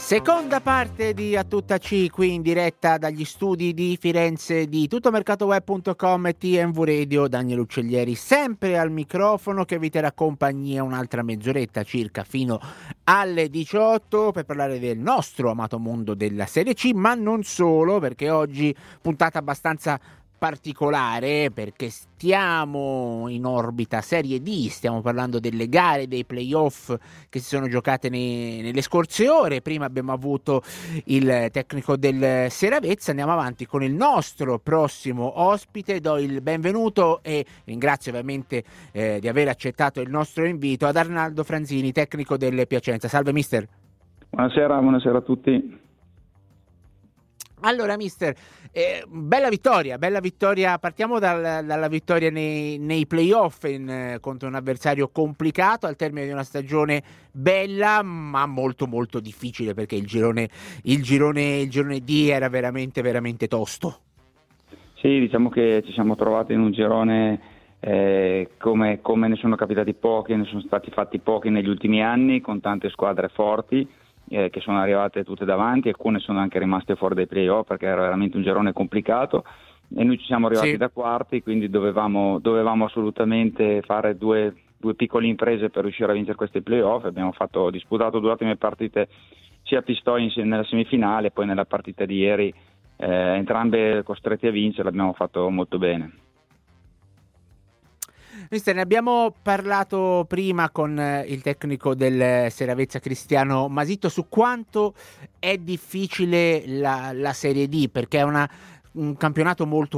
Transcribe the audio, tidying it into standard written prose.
Seconda parte di A Tutta C, qui in diretta dagli studi di Firenze di tuttomercatoweb.com e TMV Radio. Daniele Uccellieri sempre al microfono, che vi terrà compagnia un'altra mezz'oretta circa fino alle 18 per parlare del nostro amato mondo della Serie C, ma non solo, perché oggi puntata abbastanza particolare, perché stiamo in orbita Serie D, stiamo parlando delle gare, dei playoff che si sono giocate nelle scorse ore. Prima abbiamo avuto il tecnico del Seravezza, andiamo avanti con il nostro prossimo ospite. Do il benvenuto e ringrazio ovviamente di aver accettato il nostro invito ad Arnaldo Franzini, tecnico del Piacenza. Salve mister. Buonasera a tutti. Allora mister, bella vittoria, partiamo dalla vittoria nei playoff contro un avversario complicato al termine di una stagione bella ma molto molto difficile, perché il girone D era veramente tosto. Sì, diciamo che ci siamo trovati in un girone come ne sono capitati pochi, ne sono stati fatti pochi negli ultimi anni, con tante squadre forti che sono arrivate tutte davanti, alcune sono anche rimaste fuori dai playoff perché era veramente un girone complicato, e noi ci siamo arrivati da quarti, quindi dovevamo assolutamente fare due piccole imprese per riuscire a vincere questi playoff. Abbiamo disputato 2 ottime partite sia a Pistoia nella semifinale, poi nella partita di ieri entrambe costretti a vincere, l'abbiamo fatto molto bene. Mister, ne abbiamo parlato prima con il tecnico del Seravezza Cristiano Masitto su quanto è difficile la Serie D, perché è un campionato molto